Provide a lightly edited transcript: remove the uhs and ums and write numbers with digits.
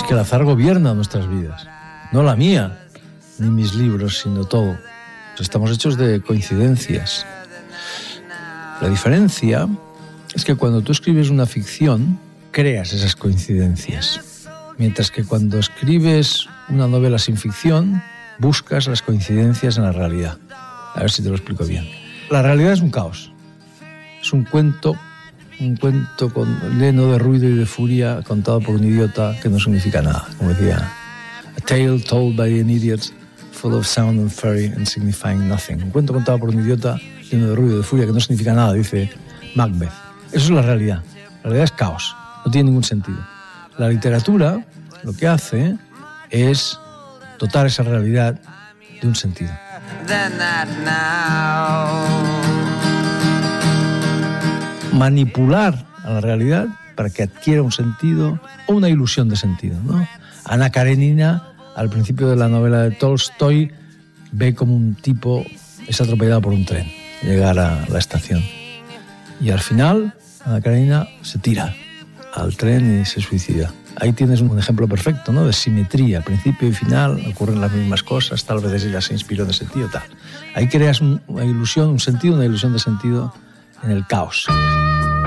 que el azar gobierna nuestras vidas. No la mía, ni mis libros, sino todo. Estamos hechos de coincidencias. La diferencia es que cuando tú escribes una ficción, creas esas coincidencias. Mientras que cuando escribes una novela sin ficción, buscas las coincidencias en la realidad. A ver si te lo explico bien. La realidad es un caos. Es un cuento lleno de ruido y de furia, contado por un idiota que no significa nada. Como decía, a tale told by an idiot, full of sound and fury and signifying nothing. Un cuento contado por un idiota lleno de ruido y de furia que no significa nada, dice Macbeth. Eso es la realidad. La realidad es caos. No tiene ningún sentido. La literatura lo que hace es dotar esa realidad de un sentido. Manipular a la realidad para que adquiera un sentido o una ilusión de sentido, ¿no? Ana Karenina, al principio de la novela de Tolstoy, ve como un tipo es atropellado por un tren, llegar a la estación. Y al final, Ana Karenina se tira al tren y se suicida. Ahí tienes un ejemplo perfecto, ¿no? De simetría, principio y final, ocurren las mismas cosas, tal vez ella se inspiró en ese sentido, tal. Ahí creas una ilusión, un sentido, una ilusión de sentido en el caos.